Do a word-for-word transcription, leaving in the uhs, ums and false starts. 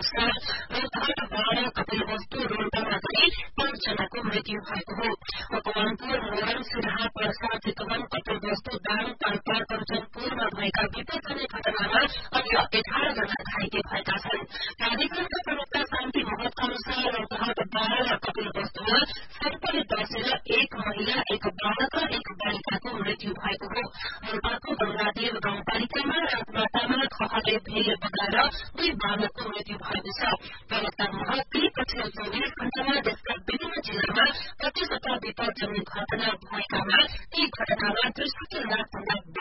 अनुसार रौतहट बाह्र कपिलवस्तु रोल्पामा गरी पाँच जनाको मृत्यु भएको हो। मकवानपुर मोरङ सिराहा पर्सा चितवन कपिलवस्तु दाङ पाल्पा कञ्चनपुरमा भएका विपदजनक घटनामा अन्य एघार जना घाइते भएका छन्। प्राधिकरणका प्रवक्ता शान्ति महतका अनुसार रौतहट बाह्र र कपिलवस्तुमा सर्पले डसेर एक महिला एक बालक र एक बालिकाको मृत्यु भएको हो। रोल्पाको गंगादेव गाउँपालिकामा रातमाटामा खहले भेल बगाएर दुई बालकको मृत्यु भएको छ।